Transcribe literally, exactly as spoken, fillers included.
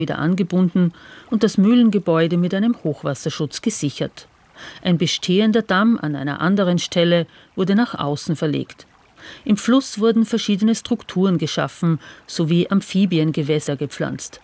wieder angebunden und das Mühlengebäude mit einem Hochwasserschutz gesichert. Ein bestehender Damm an einer anderen Stelle wurde nach außen verlegt. Im Fluss wurden verschiedene Strukturen geschaffen sowie Amphibiengewässer gepflanzt.